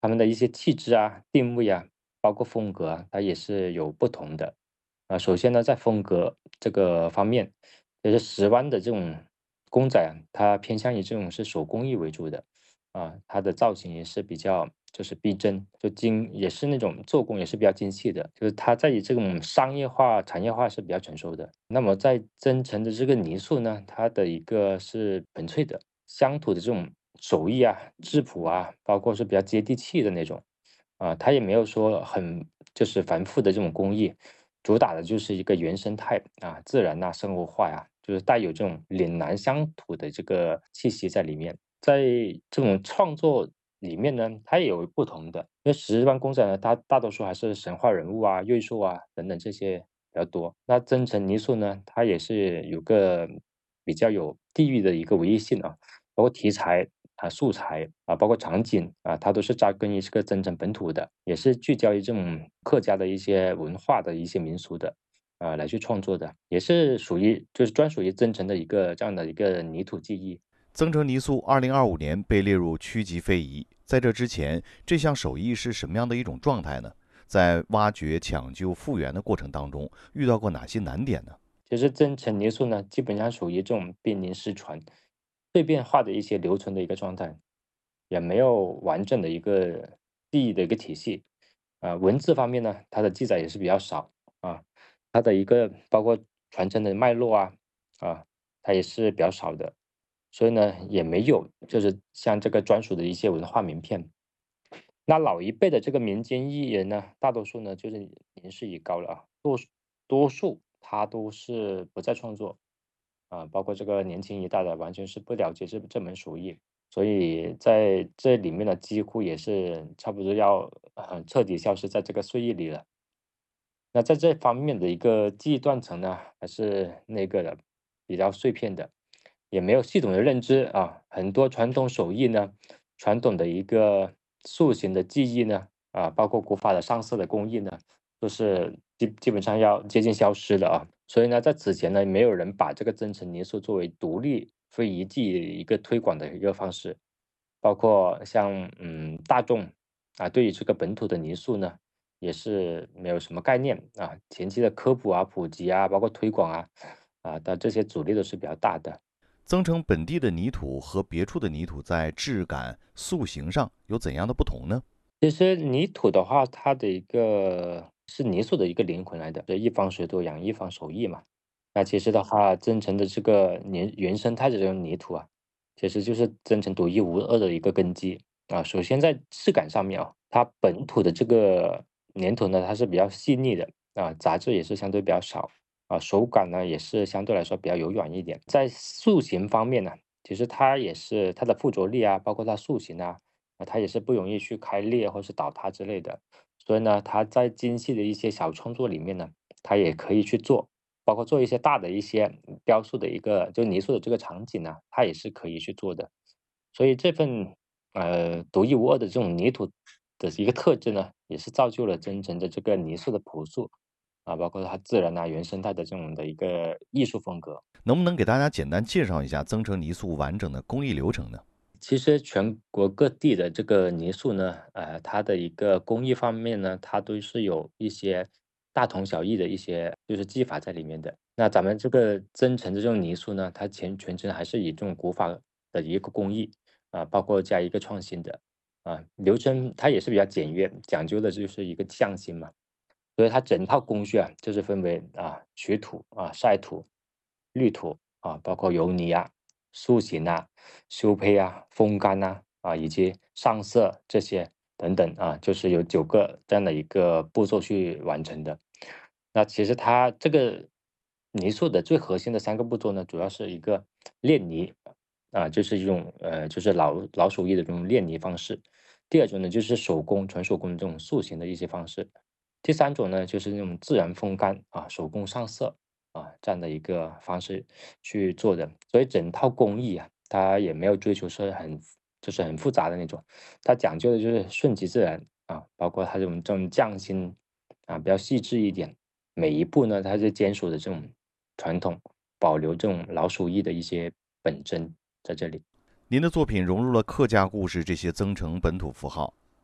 他们的一些气质啊、定位啊，包括风格啊，它也是有不同的。首先呢，在风格这个方面，就是石湾的这种公仔啊，它偏向于这种是手工艺为主的。它的造型也是比较就是逼真，也是那种做工也是比较精细的，就是它在于这种商业化、产业化是比较成熟的。那么在增城的这个泥塑呢，它的一个是纯粹的乡土的这种手艺啊、质朴啊，包括是比较接地气的那种。它也没有说很就是繁复的这种工艺，主打的就是一个原生态啊、自然呐、生活化呀，就是带有这种岭南乡土的这个气息在里面。在这种创作里面呢，它也有不同的，因为石湾公仔呢，它大多数还是神话人物啊、瑞兽啊等等这些比较多。那增城泥塑呢，它也是有个比较有地域的一个唯一性啊，包括题材素材包括场景它都是扎根于这个增城本土的，也是聚焦于这种客家的一些文化的一些民俗的来去创作的，也是属于就是专属于增城的一个这样的一个泥土记忆。 增城泥塑2025年被列入区级非遗，在这之前，这项手艺是什么样的一种状态呢？在挖掘、抢救、复原的过程当中，遇到过哪些难点呢？ 其实增城泥塑呢，基本上属于这种濒临失传、碎片化的一些留存的一个状态，也没有完整的一个记忆的一个体系。文字方面呢，它的记载也是比较少啊，它的一个包括传承的脉络啊，它也是比较少的，所以呢，也没有就是像这个专属的一些文化名片。那老一辈的这个民间艺人呢，大多数呢就是年事已高了多数他都是不再创作包括这个年轻一代的完全是不了解这门手艺，所以在这里面呢，几乎也是差不多要彻底消失在这个岁月里了。那在这方面的一个记忆断层呢，还是那个的比较碎片的，也没有系统的认知很多传统手艺呢，传统的一个塑形的技艺呢，包括古法的上色的工艺呢，都是基本上要接近消失的所以呢，在此前呢，没有人把这个增城泥塑作为独立非遗技一个推广的一个方式，包括像大众对于这个本土的泥塑呢。也是没有什么概念前期的科普普及包括推广的这些阻力都是比较大的。 增城本地的泥土和别处的泥土在质感、塑形上有怎样的不同呢？ 其实泥土的话，它的一个是泥塑的一个灵魂来的，这一方水土养一方手艺嘛。那其实的话，增城的这个原生态的这种泥土其实就是增城独一无二的一个根基首先在质感上面它本土的这个粘土呢，它是比较细腻的杂质也是相对比较少手感呢也是相对来说比较柔软一点。在塑形方面呢，其实它也是它的附着力包括它塑形它也是不容易去开裂或是倒塌之类的。所以呢，它在精细的一些小创作里面呢，它也可以去做，包括做一些大的一些雕塑的一个就泥塑的这个场景呢，它也是可以去做的。所以这份独一无二的这种泥土的一个特质呢，也是造就了真正的这个泥塑的朴素包括它自然原生态的这种的一个艺术风格。 能不能给大家简单介绍一下增城泥塑完整的工艺流程呢？ 其实全国各地的这个泥塑呢，它的一个工艺方面呢，它都是有一些大同小异的一些就是技法在里面的。那咱们这个增城的这种泥塑呢，它全程还是以这种古法的一个工艺包括加一个创新的流程，它也是比较简约，讲究的就是一个匠心嘛。所以它整套工序就是分为取土晒土、滤土包括油泥塑形修胚风干以及上色这些等等就是有9个这样的一个步骤去完成的。那其实它这个泥塑的最核心的3个步骤呢，主要是一个炼泥就是一种就是老手艺的这种炼泥方式。第二种呢，就是纯手工的这种塑形的一些方式。第三种呢，就是那种自然风干手工上色这样的一个方式去做的。所以整套工艺它也没有追求说就是很复杂的那种，它讲究的就是顺其自然包括它这种匠心比较细致一点。每一步呢，它是坚守的这种传统，保留这种老手艺的一些本真在这里。 您的作品融入了客家故事这些增城本土符号，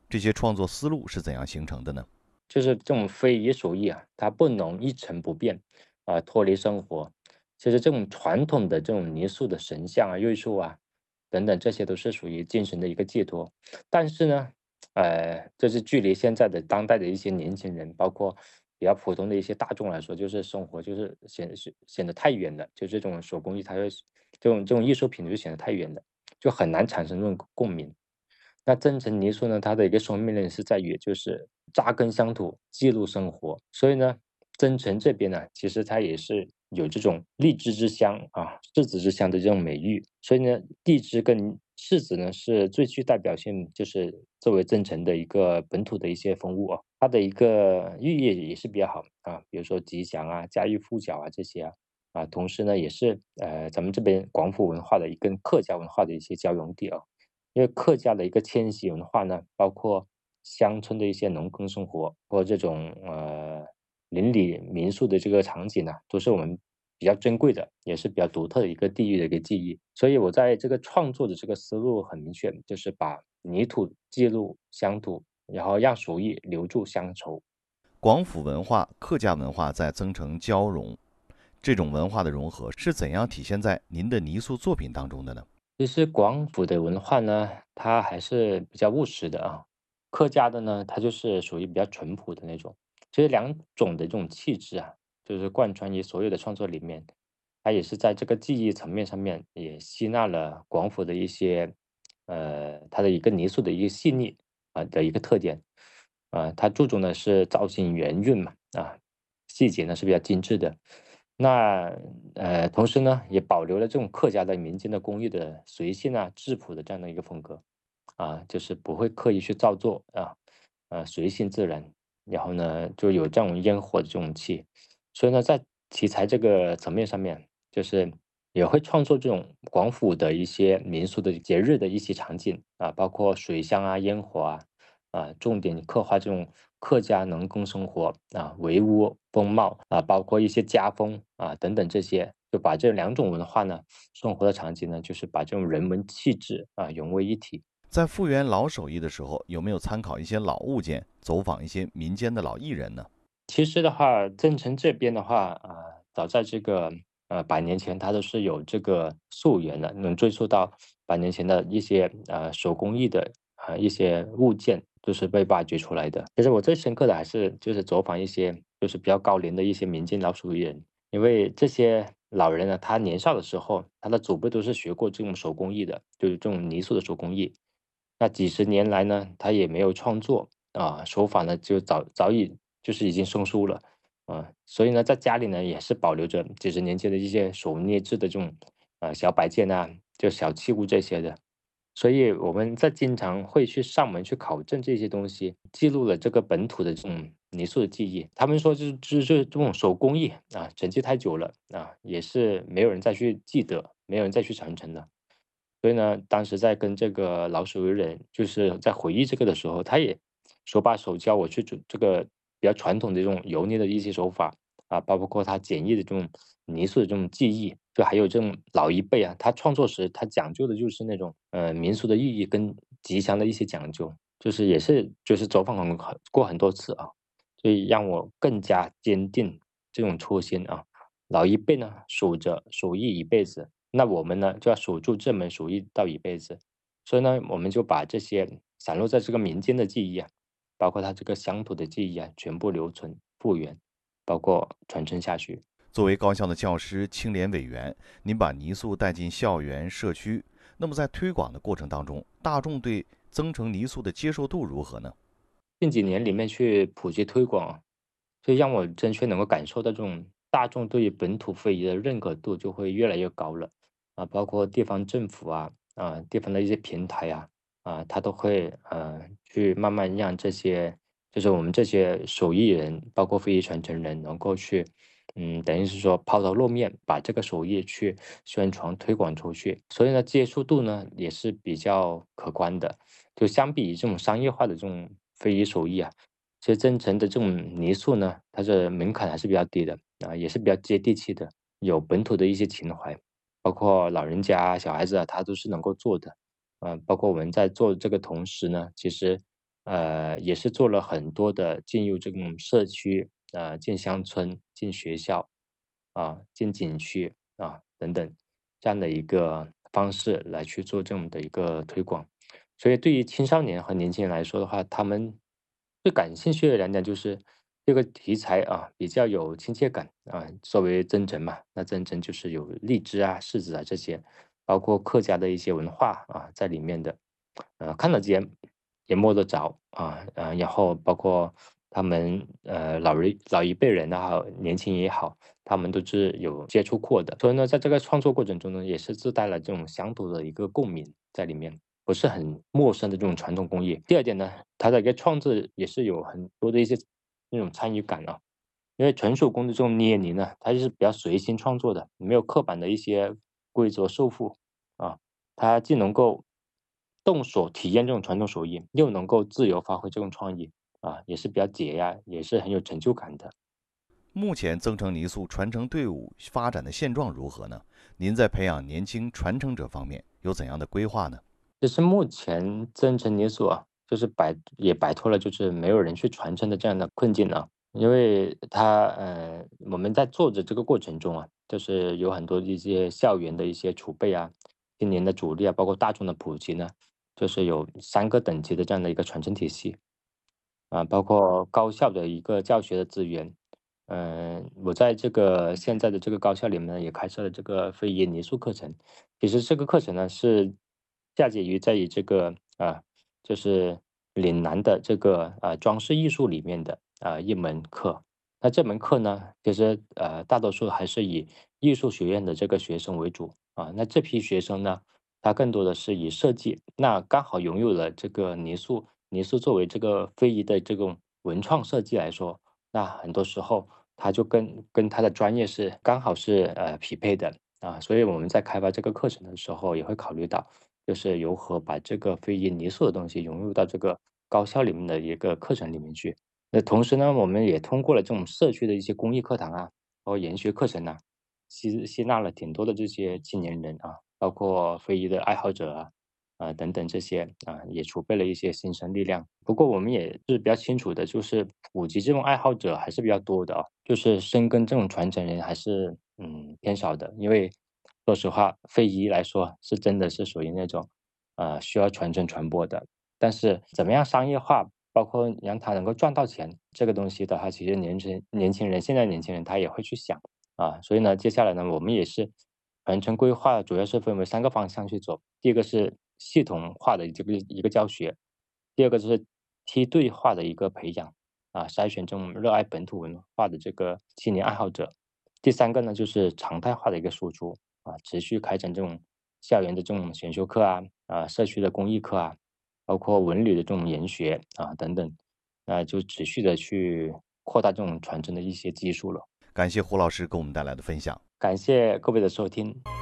这些创作思路是怎样形成的呢？ 就是这种非遗手艺啊，它不能一成不变，脱离生活。其实这种传统的这种泥塑的神像啊、瑞兽啊等等，这些都是属于精神的一个寄托。但是呢，这是距离现在的当代的一些年轻人，包括比较普通的一些大众来说，就是生活就是显得太远了，就这种手工艺，它会这种艺术品就显得太远了，就很难产生这种共鸣。那增城泥塑呢，它的一个生命力是在于就是扎根乡土，记录生活。所以呢，增城这边呢，其实它也是有这种荔枝之乡啊、柿子之乡的这种美誉。所以呢，荔枝跟柿子呢是最具代表性，就是作为增城的一个本土的一些风物啊，它的一个寓意也是比较好啊，比如说吉祥啊、家喻户晓啊这些啊。同时呢，也是咱们这边广府文化的跟客家文化的一些交融地啊。因为客家的一个迁徙文化呢，包括乡村的一些农耕生活，或这种邻里民宿的这个场景呢，都是我们比较珍贵的，也是比较独特的一个地域的一个记忆。所以我在这个创作的这个思路很明确，就是把泥土记录乡土，然后让手艺留住乡愁。 广府文化、客家文化在增城交融，这种文化的融合是怎样体现在您的泥塑作品当中的呢？ 其实广府的文化呢，它还是比较务实的啊。客家的呢，它就是属于比较淳朴的那种。其实两种的这种气质啊，就是贯穿于所有的创作里面。它也是在这个技艺层面上面，也吸纳了广府的一些，它的一个泥塑的一个细腻的一个特点。它注重的是造型圆润嘛，细节呢是比较精致的。那同时呢，也保留了这种客家的民间的工艺的随性啊、质朴的这样的一个风格，就是不会刻意去造作随性自然，然后呢，就有这种烟火的这种气，所以呢，在题材这个层面上面，就是也会创作这种广府的一些民俗的节日的一些场景包括水乡啊、烟火重点刻画这种客家农耕生活围屋风貌包括一些家风等等这些，就把这两种文化呢，生活的场景呢，就是把这种人文气质融为一体。 在复原老手艺的时候，有没有参考一些老物件，走访一些民间的老艺人呢？ 其实的话，增城这边的话，早在这个百年前，它都是有这个溯源的，能追溯到百年前的一些手工艺的一些物件，就是被挖掘出来的。其实我最深刻的还是就是走访一些就是比较高龄的一些民间老手艺人，因为这些老人呢，他年少的时候，他的祖辈都是学过这种手工艺的，就是这种泥塑的手工艺。那几十年来呢，他也没有创作手法呢就早已就是已经生疏了所以呢，在家里呢也是保留着几十年前的一些手捏制的这种小摆件就小器物这些的。所以我们在经常会去上门去考证这些东西，记录了这个本土的这种泥塑的记忆。他们说就是这种手工艺沉寂太久了也是没有人再去记得，没有人再去传承了。所以呢，当时在跟这个老手艺人，就是在回忆这个的时候，他也手把手教我去做这个比较传统的这种油捏的一些手法包括他简易的这种泥塑的这种技艺，就还有这种老一辈他创作时他讲究的就是那种民俗的意义跟吉祥的一些讲究，就是也是就是走访过很多次所以让我更加坚定这种初心老一辈呢守着手艺一辈子，那我们呢就要守住这门手艺到一辈子。所以呢，我们就把这些散落在这个民间的记忆包括它这个乡土的记忆全部留存复原，包括传承下去。 作为高校的教师、青联委员，您把泥塑带进校园、社区，那么在推广的过程当中，大众对增城泥塑的接受度如何呢？ 近几年里面去普及推广，就让我真确能够感受到这种大众对于本土非遗的认可度就会越来越高了包括地方政府地方的一些平台它都会去慢慢让这些就是我们这些手艺人，包括非遗传承人，能够去等于是说抛头露面，把这个手艺去宣传推广出去，所以呢，接触度呢也是比较可观的。就相比于这种商业化的这种非遗手艺其实真诚的这种泥塑呢，它的门槛还是比较低的也是比较接地气的，有本土的一些情怀，包括老人家小孩子他都是能够做的。包括我们在做这个同时呢，其实也是做了很多的进入这种社区，进乡村、进学校，进景区等等这样的一个方式来去做这种的一个推广。所以对于青少年和年轻人来说的话，他们最感兴趣的两点就是这个题材比较有亲切感作为增城嘛，那增城就是有荔枝柿子这些，包括客家的一些文化在里面的，看得见也摸得着然后包括他们老一辈人也好，年轻也好，他们都是有接触过的，所以呢，在这个创作过程中呢，也是自带了这种乡土的一个共鸣在里面。不是很陌生的这种传统工艺。第二点呢，它的一个创制也是有很多的一些那种参与感因为纯手工的这种捏泥呢，它就是比较随心创作的，没有刻板的一些规则束缚啊，它既能够动手体验这种传统手艺，又能够自由发挥这种创意也是比较解压，也是很有成就感的。 目前增城泥塑传承队伍发展的现状如何呢？您在培养年轻传承者方面有怎样的规划呢？ 其实目前增城泥塑就是摆脱了就是没有人去传承的这样的困境了。因为我们在做的这个过程中就是有很多一些校园的一些储备今年的主力包括大众的普及呢，就是有3个等级的这样的一个传承体系。包括高校的一个教学的资源。我在这个现在的这个高校里面呢，也开设了这个非遗泥塑课程。其实这个课程呢，是嫁接于在于这个就是岭南的这个装饰艺术里面的一门课。那这门课呢，其实大多数还是以艺术学院的这个学生为主那这批学生呢，他更多的是以设计，那刚好拥有了这个泥塑作为这个非遗的这种文创设计来说，那很多时候他就跟他的专业是刚好是匹配的所以我们在开发这个课程的时候，也会考虑到就是如何把这个非遗泥塑的东西融入到这个高校里面的一个课程里面去。那同时呢，我们也通过了这种社区的一些公益课堂包括研学课程吸纳了挺多的这些青年人包括非遗的爱好者等等这些也储备了一些新生力量。不过我们也是比较清楚的，就是普及这种爱好者还是比较多的就是深耕这种传承人还是偏少的。因为说实话，非遗来说是真的是属于那种需要传承传播的。但是怎么样商业化，包括让他能够赚到钱，这个东西的话，其实年轻人现在年轻人他也会去想所以呢，接下来呢，我们也是传承规划，主要是分为3个方向去走。第一个是系统化的这个一个教学，第二个就是梯队化的一个培养筛选这种热爱本土文化的这个青年爱好者。第三个呢，就是常态化的一个输出持续开展这种校园的这种选修课社区的公益课包括文旅的这种研学等等，那就持续的去扩大这种传承的一些基数了。 感谢胡老师给我们带来的分享。 感谢各位的收听。